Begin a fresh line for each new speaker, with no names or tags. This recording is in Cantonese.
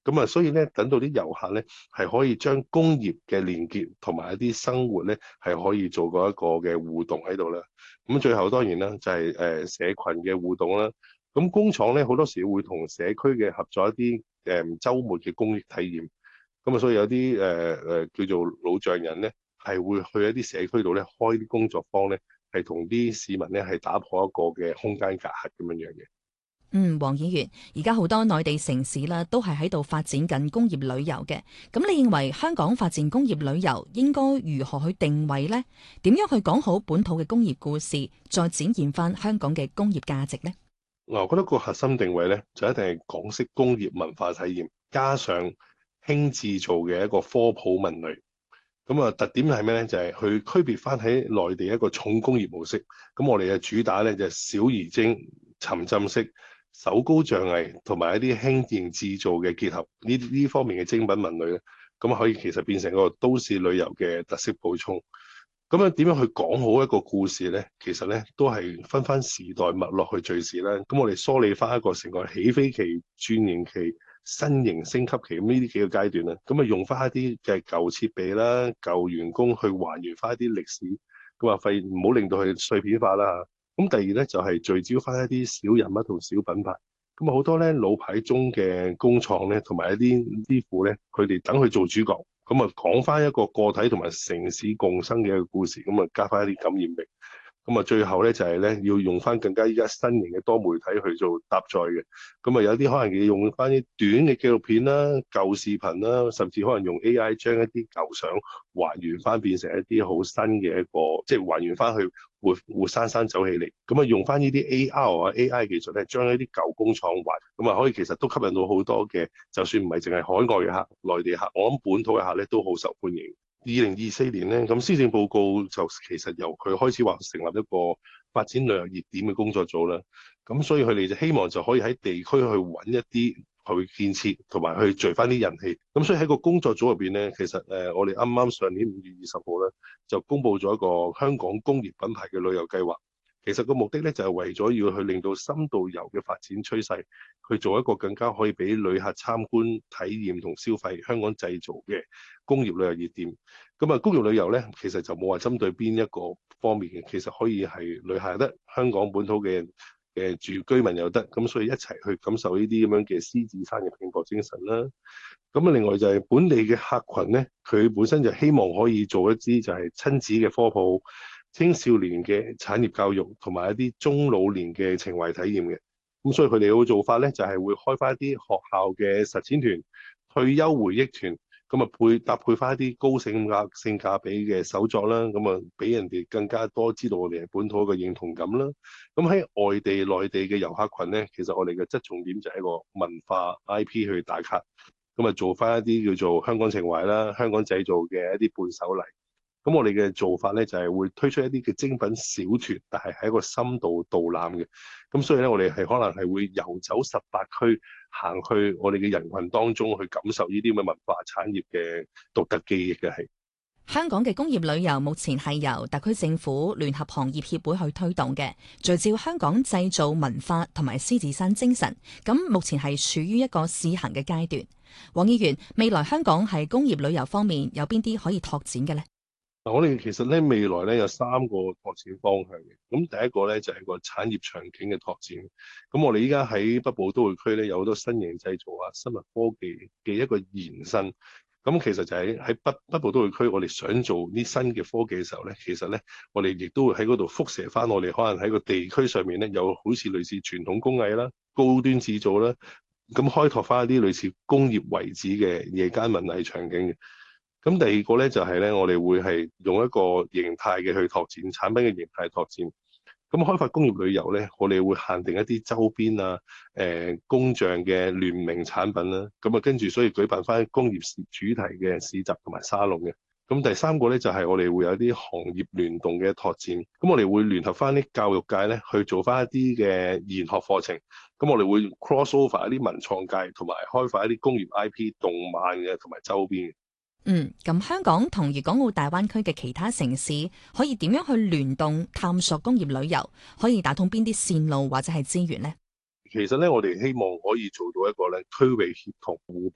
咁啊，所以咧，等到啲遊客咧係可以將工業嘅連結同埋一啲生活咧係可以做過一個嘅互動喺度啦。咁最後當然啦，就係社群嘅互動啦。咁工廠咧好多時會同社區嘅合作一啲週末嘅公益體驗。咁啊，所以有啲叫做老丈人咧，係會去一啲社區度咧開啲工作坊咧，係同啲市民咧係打破一個嘅空間隔閡咁樣樣嘅。
黃議員，而家好多內地城市啦，都係喺度發展緊工業旅遊嘅。咁你認為香港發展工業旅遊應該如何去定位呢？點樣去講好本土嘅工業故事，再展現翻香港嘅工業價值呢？
嗱，我覺得個核心定位咧，就一定係港式工業文化體驗，加上輕製造嘅一個科普文類。咁啊，特點係咩咧？就係去區別翻喺內地一個重工業模式。咁我哋嘅主打咧就係小而精、沉浸式、手工匠藝同埋一啲輕型製造嘅結合，呢方面嘅精品文類咧，咁可以其實變成一個都市旅遊嘅特色補充。咁樣點樣去講好一個故事咧？其實咧都係分翻時代脈絡去敘事啦。咁我哋梳理翻一個成個起飛期、轉型期、新型升級期咁呢啲幾個階段啦。咁啊用翻一啲嘅舊設備啦、舊員工去還原翻一啲歷史，咁啊費唔好令到佢碎片化啦嚇。咁第二咧就係聚焦翻一啲小人物同小品牌。咁啊好多咧老牌中嘅工廠咧，同埋一啲師傅咧，佢哋等佢做主角。咁啊，講翻一個個體同埋城市共生嘅一個故事，咁啊加翻一啲感染力。咁啊，最後咧就係咧要用翻更加依家新型嘅多媒體去做搭載嘅。咁啊，有啲可能要用翻啲短嘅紀錄片啦、舊視頻啦，甚至可能用 AI 將一啲舊相還原翻，變成一啲好新嘅一個，即係還原翻去活生生走起嚟。咁啊，用翻呢啲 AR 啊 AI 技術咧，將一啲舊工廠還，咁啊可以其實都吸引到好多嘅，就算唔係淨係海外嘅客、內地客，我諗本土嘅客咧都好受歡迎。2024年咧，咁施政報告就其實由佢開始話成立一個發展旅遊熱點嘅工作組啦。咁所以佢哋就希望就可以喺地區去揾一啲去建設，同埋去聚翻啲人氣。咁所以喺個工作組入邊咧，其實我哋啱啱上年5月20號咧，就公布咗一個香港工業品牌嘅旅遊計劃。其實個目的咧就係為咗要去令到深度遊嘅發展趨勢，去做一個更加可以俾旅客參觀、體驗同消費香港製造嘅工業旅遊熱點。咁啊，工業旅遊咧，其實就冇話針對邊一個方面嘅，其實可以係旅客又得，香港本土嘅住居民又得，咁所以一齊去感受呢啲咁樣嘅獅子山嘅拼搏精神啦。咁啊，另外就係本地嘅客群咧，佢本身就希望可以做一啲就係親子嘅科普、青少年嘅產業教育同埋一啲中老年嘅情懷體驗嘅。咁所以佢哋嘅做法咧，就係會開翻一啲學校嘅實踐團、退休回憶團，咁啊搭配翻一啲高性價比嘅手作啦，咁啊俾人哋更加多知道我哋係本土嘅認同感啦。咁喺外地、內地嘅遊客群咧，其實我哋嘅側重點就係一個文化 IP 去打卡，咁啊做翻一啲叫做香港情懷啦、香港製造嘅一啲伴手禮。咁我哋嘅做法咧就係會推出一啲嘅精品小團，但係喺一個深度導覽嘅。咁所以咧，我哋係可能係會遊走18區，行去我哋嘅人群當中去感受呢啲咁嘅文化產業嘅獨特記憶嘅係。
香港嘅工業旅遊目前係由特區政府聯合行業協會去推動嘅，聚焦香港製造文化同埋獅子山精神。咁目前係處於一個試行嘅階段。黃議員，未來香港喺工業旅遊方面有邊啲可以拓展嘅呢？
我哋其實咧未來咧有3個拓展方向嘅。咁第一個咧就係個產業場景嘅拓展。咁我哋依家喺北部都會區咧有好多新型製造啊、生物科技嘅一個延伸。咁其實就喺北部都會區，我哋想做啲新嘅科技嘅時候咧，其實咧我哋亦都會喺嗰度輻射翻我哋可能喺個地區上面咧有好似類似傳統工藝啦、高端製造啦，咁開拓翻一啲類似工業遺址嘅夜間文藝場景嘅。咁第二個咧就係咧，我哋會係用一個形態嘅去拓展產品嘅形態拓展。咁開發工業旅遊咧，我哋會限定一啲周邊啊、工匠嘅聯名產品啦。咁啊，跟住所以舉辦翻工業主題嘅市集同埋沙龍嘅。咁第三個咧就係我哋會有啲行業聯動嘅拓展。咁我哋會聯合翻啲教育界咧去做翻一啲嘅研學課程。咁我哋會 cross over 一啲文創界同埋開發一啲工業 IP 動漫嘅同埋周邊嘅。
咁香港同粵港澳大灣區嘅其他城市可以點樣去聯動探索工業旅遊？可以打通邊啲線路或者係資源呢？
其實咧，我哋希望可以做到一個咧區域協同互